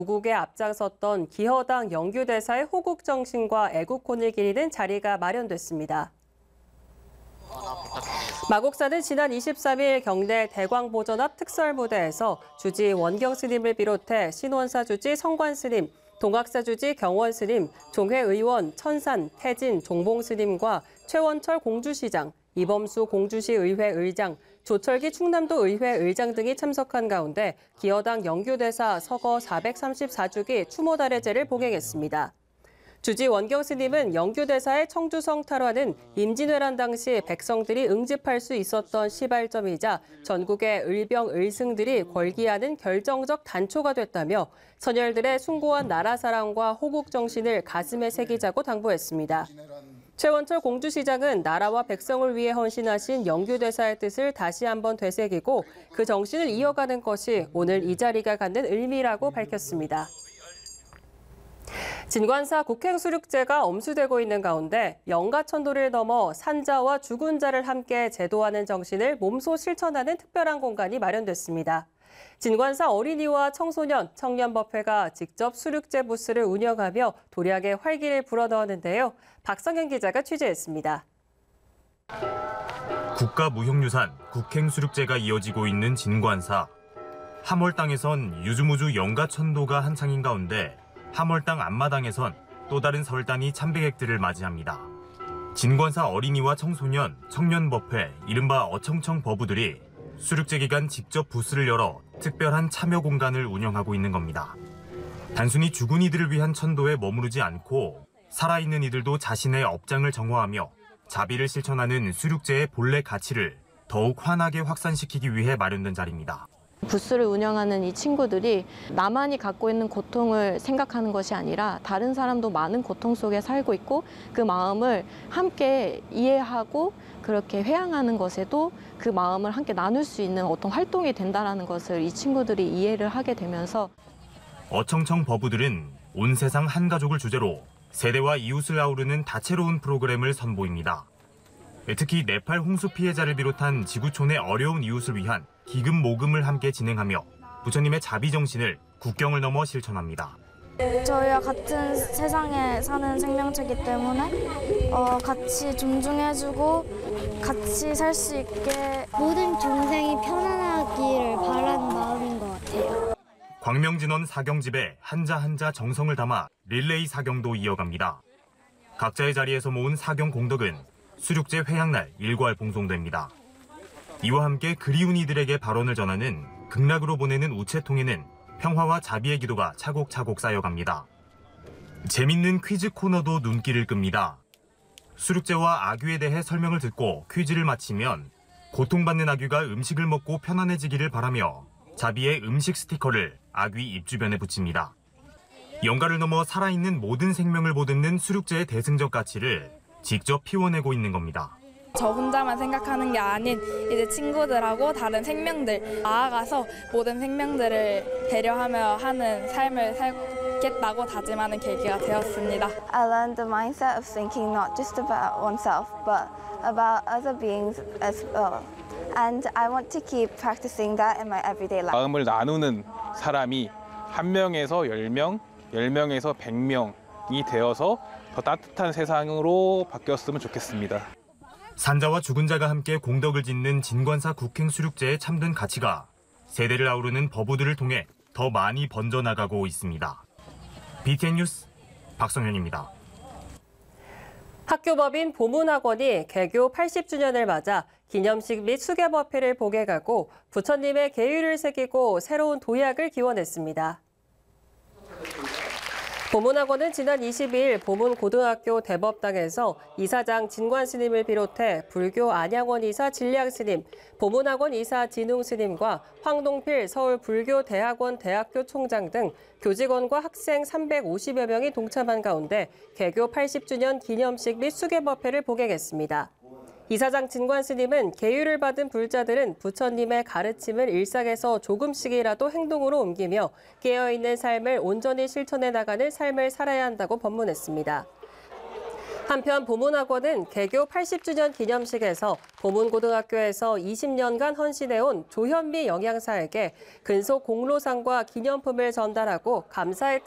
구국에 앞장섰던 기허당 영규대사의 호국 정신과 애국혼을 기리는 자리가 마련됐습니다. 마곡사는 지난 23일 경내 대광보전 앞 특설무대에서 주지 원경 스님을 비롯해 신원사 주지 성관 스님, 동학사 주지 경원 스님, 종회의원 천산, 태진, 종봉 스님과 최원철 공주시장, 이범수 공주시 의회 의장, 조철기 충남도 의회 의장 등이 참석한 가운데 기허당 영규대사 서거 434주기 추모달의제를 봉행했습니다. 주지 원경 스님은 영규대사의 청주성 탈환은 임진왜란 당시 백성들이 응집할 수 있었던 시발점이자 전국의 을병 을승들이 걸기하는 결정적 단초가 됐다며 선열들의 숭고한 나라 사랑과 호국 정신을 가슴에 새기자고 당부했습니다. 최원철 공주시장은 나라와 백성을 위해 헌신하신 영규대사의 뜻을 다시 한번 되새기고 그 정신을 이어가는 것이 오늘 이 자리가 갖는 의미라고 밝혔습니다. 진관사 국행수륙제가 엄수되고 있는 가운데 영가천도를 넘어 산자와 죽은 자를 함께 제도하는 정신을 몸소 실천하는 특별한 공간이 마련됐습니다. 진관사 어린이와 청소년, 청년법회가 직접 수륙제 부스를 운영하며 도략의 활기를 불어넣었는데요. 박성현 기자가 취재했습니다. 국가무형유산 국행수륙제가 이어지고 있는 진관사. 함월당에선 유주무주 영가천도가 한창인 가운데 함월당 앞마당에선 또 다른 설단이 참배객들을 맞이합니다. 진관사 어린이와 청소년, 청년법회, 이른바 어청청 버부들이 수륙제 기간 직접 부스를 열어 특별한 참여 공간을 운영하고 있는 겁니다. 단순히 죽은 이들을 위한 천도에 머무르지 않고 살아있는 이들도 자신의 업장을 정화하며 자비를 실천하는 수륙제의 본래 가치를 더욱 환하게 확산시키기 위해 마련된 자리입니다. 부스를 운영하는 이 친구들이 나만이 갖고 있는 고통을 생각하는 것이 아니라 다른 사람도 많은 고통 속에 살고 있고 그 마음을 함께 이해하고 그렇게 회항하는 것에도 그 마음을 함께 나눌 수 있는 어떤 활동이 된다는 것을 이 친구들이 이해를 하게 되면서 어청청 버부들은 온 세상 한 가족을 주제로 세대와 이웃을 아우르는 다채로운 프로그램을 선보입니다. 특히 네팔 홍수 피해자를 비롯한 지구촌의 어려운 이웃을 위한 기금 모금을 함께 진행하며 부처님의 자비 정신을 국경을 넘어 실천합니다. 저희와 같은 세상에 사는 생명체이기 때문에 같이 존중해주고 같이 살 수 있게 모든 중생이 편안하기를 바라는 마음인 것 같아요. 광명진원 사경집에 한자 한자 정성을 담아 릴레이 사경도 이어갑니다. 각자의 자리에서 모은 사경 공덕은 수륙제 회향날 일괄 봉송됩니다. 이와 함께 그리운 이들에게 발언을 전하는 극락으로 보내는 우체통에는 평화와 자비의 기도가 차곡차곡 쌓여갑니다. 재밌는 퀴즈 코너도 눈길을 끕니다. 수륙제와 아귀에 대해 설명을 듣고 퀴즈를 마치면 고통받는 아귀가 음식을 먹고 편안해지기를 바라며 자비의 음식 스티커를 아귀 입 주변에 붙입니다. 영가를 넘어 살아있는 모든 생명을 보듬는 수륙제의 대승적 가치를 직접 피워내고 있는 겁니다. 저 혼자만 생각하는 게 아닌 이제 친구들하고 다른 생명들 나아가서 모든 생명들을 배려하며 하는 삶을 살겠다고 다짐하는 계기가 되었습니다. I learned the mindset of thinking not just about oneself but about other beings as well. And I want to keep practicing that in my everyday life. 마음을 나누는 사람이 1명에서 10명, 10명에서 100명이 되어서 더 따뜻한 세상으로 바뀌었으면 좋겠습니다. 산자와 죽은 자가 함께 공덕을 짓는 진관사 국행수륙제의 참된 가치가 세대를 아우르는 버부들을 통해 더 많이 번져나가고 있습니다. BTN 뉴스 박성현입니다. 학교법인 보문학원이 개교 80주년을 맞아 기념식 및 수개법회를 복행하고 부처님의 계율을 새기고 새로운 도약을 기원했습니다. 보문학원은 지난 22일 보문고등학교 대법당에서 이사장 진관 스님을 비롯해 불교 안양원 이사 진량 스님, 보문학원 이사 진웅 스님과 황동필 서울불교대학원 대학교 총장 등 교직원과 학생 350여 명이 동참한 가운데 개교 80주년 기념식 및 수개법회를 복행했습니다. 이사장 진관 스님은 계율을 받은 불자들은 부처님의 가르침을 일상에서 조금씩이라도 행동으로 옮기며 깨어있는 삶을 온전히 실천해 나가는 삶을 살아야 한다고 법문했습니다. 한편 보문학원은 개교 80주년 기념식에서 보문고등학교에서 20년간 헌신해온 조현미 영양사에게 근속 공로상과 기념품을 전달하고 감사의